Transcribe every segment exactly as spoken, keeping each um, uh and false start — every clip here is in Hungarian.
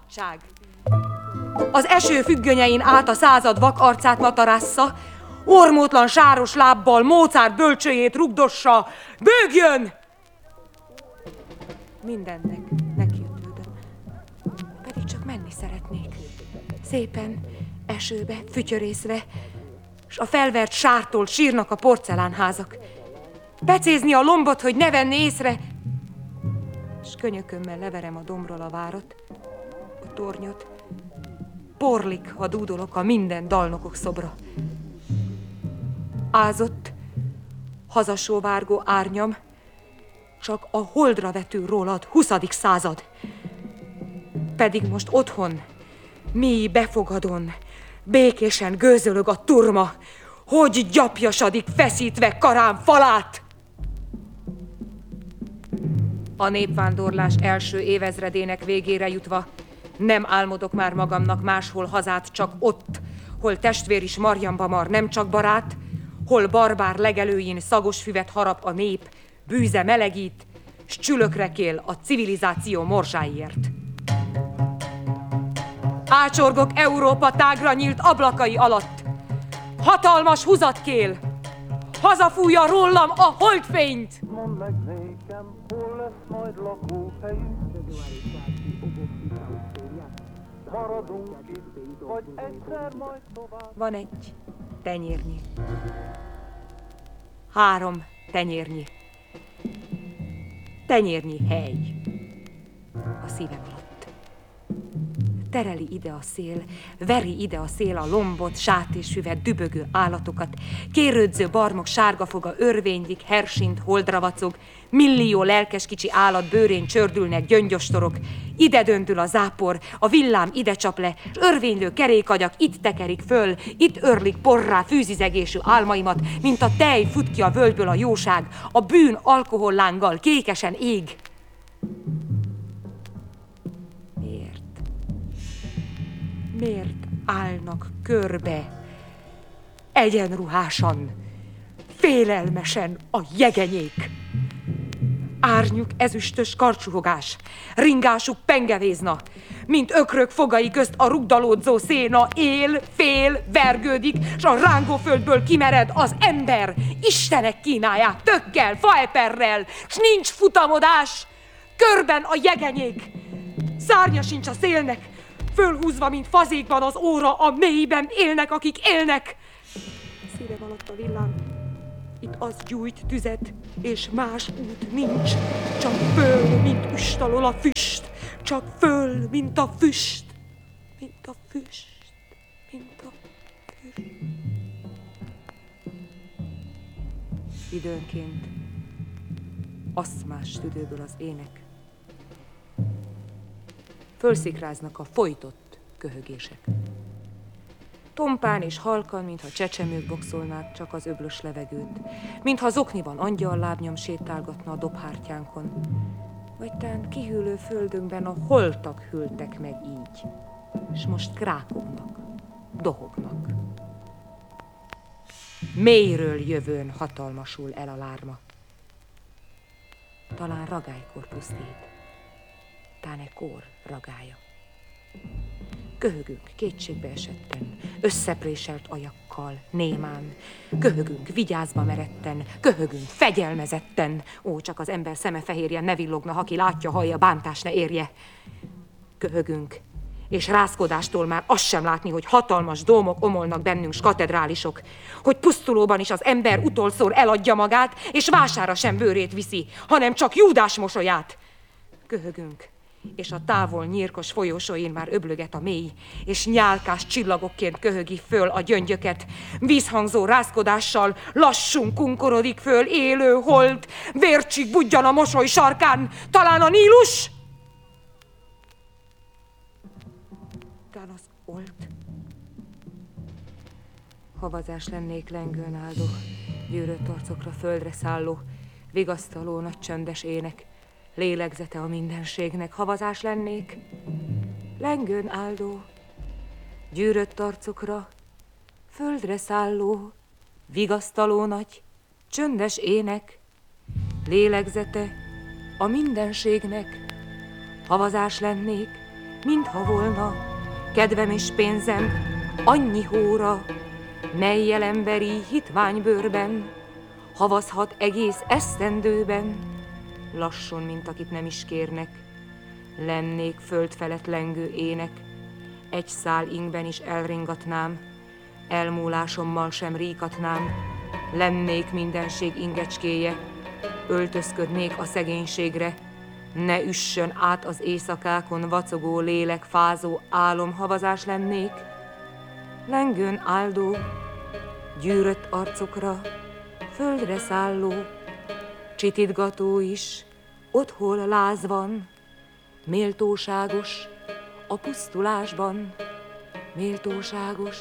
szabadság. Az eső függönyein át a század vak arcát matarásza, ormótlan sáros lábbal Mozart bölcsőjét rugdossa. Bőgjön! Mindennek nekiütődöm, pedig csak menni szeretnék. Szépen, esőbe, fütyörészve, s a felvert sártól sírnak a porcelánházak. Becézni a lombot, hogy ne venni észre, s könyökömmel leverem a dombról a várat, a tornyot. Porlik, ha dúdolok a minden dalnokok szobra. Ázott, hazasóvárgó árnyam, csak a holdra vetül rólad huszadik század. Pedig most otthon, mi befogadon, békésen gőzölög a turma, hogy gyapjasadik feszítve karám falát. A népvándorlás első évezredének végére jutva nem álmodok már magamnak máshol hazát, csak ott, hol testvér is marjamba mar, nem csak barát, hol barbár legelőjén szagos füvet harap a nép, bűze melegít, s csülökre kél a civilizáció morzsáiért. Ácsorgok Európa tágra nyílt ablakai alatt. Hatalmas húzatkél, hazafújja rólam a holdfényt. Mondd meg nékem, hol lesz majd lakóhelyünk? Maradunk itt, vagy egyszer majd tovább? Van egy tenyérnyi. Három tenyérnyi. Tenyérnyi hely a szívem alatt. Tereli ide a szél, veri ide a szél a lombot, sát és füvet, dübögő állatokat, kérődző barmok sárgafoga örvénylik, hersint, holdra vacog, millió lelkes kicsi állat bőrén csördülnek gyöngyostorok, ide döntül a zápor, a villám ide csap le, s örvénylő kerékagyak itt tekerik föl, itt örlik porrá fűzizegésű álmaimat, mint a tej fut ki a völgyből a jóság, a bűn alkohollánggal kékesen ég. Miért? Miért állnak körbe, egyenruhásan, félelmesen a jegenyék? Árnyuk ezüstös karcsuhogás, ringásuk pengevézna, mint ökrök fogai közt a rugdalódzó széna él, fél, vergődik, s a rángóföldből kimered az ember. Istenek kínálják, tökkel, faeperrel, s nincs futamodás, körben a jegenyék. Szárnya sincs a szélnek, fölhúzva, mint fazékban az óra, a mélyben élnek, akik élnek. Szívem alatt a villám, itt az gyújt tüzet, és más út nincs, csak föl, mint üstalol a füst, csak föl, mint a füst, mint a füst, mint a füst. Időnként aszmás tüdőből az ének. Fölszikráznak a folytott köhögések. Tompán és halkan, mintha csecsemők boxolnák csak az öblös levegőt, mintha zokniban angyallábnyom sétálgatna a dobhártyánkon, vagy tán kihűlő földünkben a holtak hűltek meg így, és most krákognak, dohognak. Mélyről jövőn hatalmasul el a lárma. Talán ragálykor pusztít, tán e kór ragája. Köhögünk kétségbe esetten, összepréselt ajakkal, némán. Köhögünk vigyázba meretten, köhögünk fegyelmezetten. Ó, csak az ember szeme fehérje ne villogna, ha ki látja, hallja, bántás ne érje. Köhögünk, és rázkodástól már azt sem látni, hogy hatalmas dómok omolnak bennünk, s katedrálisok. Hogy pusztulóban is az ember utolszor eladja magát, és vására sem bőrét viszi, hanem csak Júdás mosolyát. Köhögünk, és a távol nyírkos folyósóin már öblöget a mély, és nyálkás csillagokként köhögi föl a gyöngyöket. Vízhangzó rázkodással lassun kunkorodik föl élő hold, vércsik budjan a mosoly sarkán, talán a Nílus? Talán az olt? Havazás lennék lengőn áldó, gyűrött arcokra földre szálló, vigasztaló nagy csöndes ének, lélegzete a mindenségnek. Havazás lennék, lengőn áldó, gyűrött arcokra, földre szálló, vigasztaló nagy, csöndes ének, lélegzete a mindenségnek. Havazás lennék, mintha volna kedvem és pénzem annyi hóra, mely jelemberi hitványbőrben havazhat egész esztendőben. Lassan, mint akit nem is kérnek, lennék föld felett lengő ének, egy szál ingben is elringatnám, elmúlásommal sem ríkatnám, lennék mindenség ingecskéje, öltözködnék a szegénységre, ne üssön át az éjszakákon vacogó lélek, fázó álomhavazás lennék, lengőn áldó, gyűrött arcokra, földre szálló, csitítgató is, otthon láz van, méltóságos a pusztulásban, méltóságos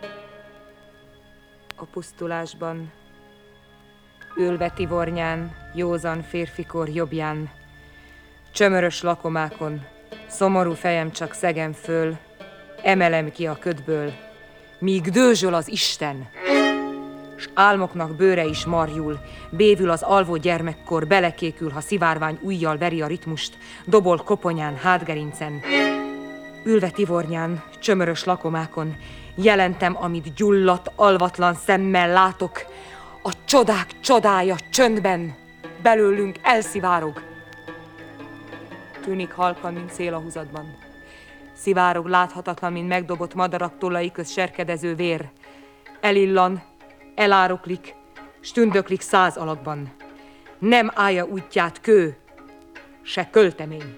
a pusztulásban. Ülve tivornyán, józan férfikor jobbján, csömörös lakomákon, szomorú fejem csak szegem föl, emelem ki a ködből, míg dőzsöl az Isten, s álmoknak bőre is marjul, bévül az alvó gyermekkor, belekékül, ha szivárvány ujjal veri a ritmust, dobol koponyán, hátgerincen. Ülve tivornyán, csömörös lakomákon, jelentem, amit gyulladt, alvatlan szemmel látok, a csodák csodája csöndben belőlünk elszivárog. Tűnik halkan, mint szél a húzatban. Szivárog láthatatlan, mint megdobott madarak tollai köz serkedező vér. Elillan, elároklik, s tündöklik száz alakban. Nem állja útját kő, se költemény.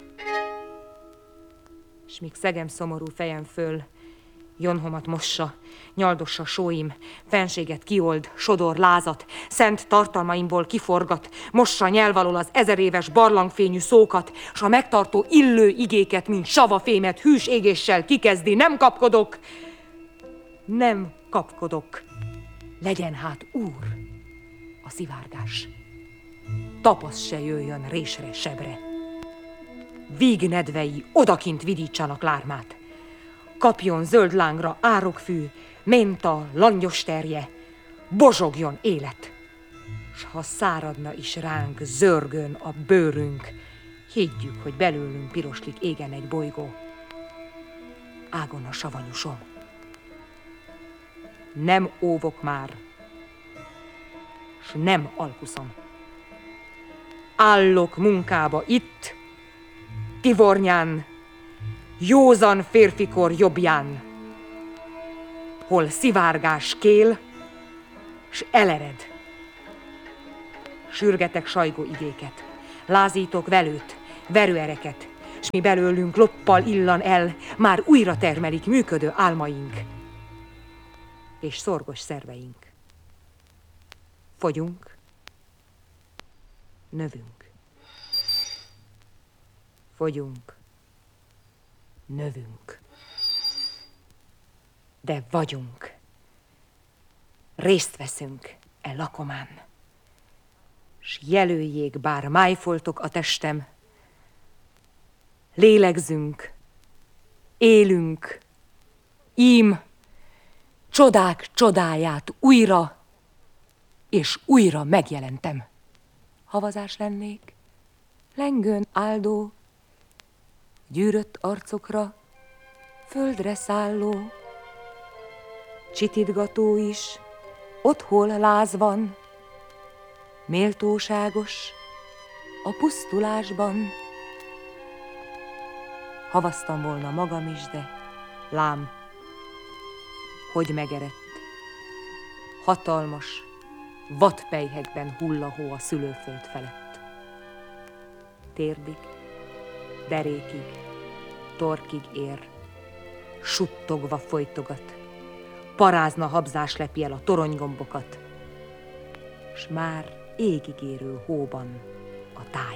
S míg szegem szomorú fejem föl, jonhomat mossa, nyaldossa sóim, fenséget kiold, sodor lázat, szent tartalmaimból kiforgat, mossa nyelv alól az ezeréves barlangfényű szókat, s a megtartó illő igéket, mint savafémet hűs égéssel kikezdi. Nem kapkodok, nem kapkodok. Legyen hát úr a szivárgás. Tapasz se jöjjön résre, sebre. Víg nedvei odakint vidítsanak lármát. Kapjon zöld lángra árokfű, ménta, langyos terje, bozsogjon élet. S ha száradna is ránk zörgön a bőrünk, higgyük, hogy belőlünk piroslik égen egy bolygó. Ágon a savanyúsom. Nem óvok már, s nem alkuszom. Állok munkába itt, tivornyán, józan férfikor jobbján, hol szivárgás kél, s elered. Sürgetek sajgó igéket, lázítok velőt, verőereket, s mi belőlünk loppal illan el, már újra termelik működő álmaink és szorgos szerveink. Fogyunk, növünk. Fogyunk, növünk. De vagyunk. Részt veszünk e lakomán. S jelöljék bár májfoltok a testem. Lélegzünk, élünk, ím, csodák csodáját újra és újra megjelentem. Havazás lennék, lengőn áldó, gyűrött arcokra, földre szálló, csitítgató is, otthon láz van, méltóságos a pusztulásban. Havaztam volna magam is, de lám, hogy megerett. Hatalmas, vadpelyhekben hull a hó a szülőföld felett. Térdig, derékig, torkig ér, suttogva folytogat, parázna habzás lepi el a toronygombokat, s már égig érő hóban a táj.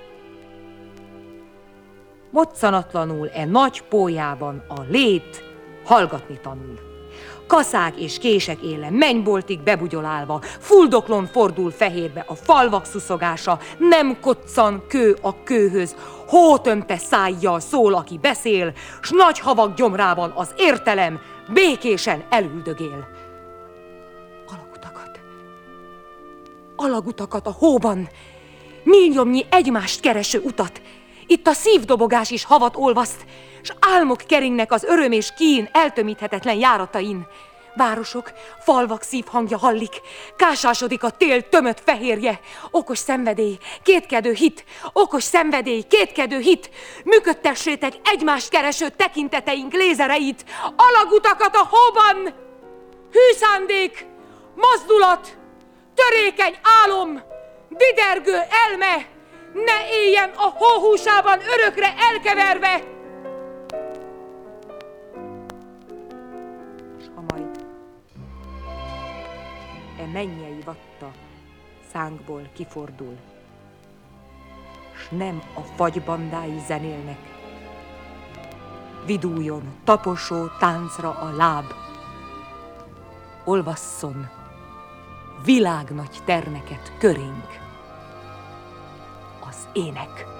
Moccanatlanul e nagy pólyában a lét hallgatni tanul. Kaszág és kések élen mennyboltig bebugyolálva, fuldoklon fordul fehérbe a falvak szuszogása, nem koccan kő a kőhöz, hótömte szájjal szól, aki beszél, s nagy havak gyomrában az értelem békésen elüldögél. Alagutakat, alagutakat a hóban, milliómnyi egymást kereső utat, Itt a szívdobogás is havat olvaszt, s álmok keringnek az öröm és kín eltömíthetetlen járatain. Városok, falvak szívhangja hallik, kásásodik a tél tömött fehérje. Okos szenvedély, kétkedő hit, okos szenvedély, kétkedő hit. Működtessétek egymást kereső tekinteteink lézereit, alagutakat a hóban! Hű szándék, mozdulat, törékeny álom, didergő elme, ne éljen a hóhúsában örökre elkeverve! S ha majd e mennyei vatta szánkból kifordul, s nem a fagybandái zenélnek, viduljon taposó táncra a láb, olvasszon világnagy termeket körénk az ének.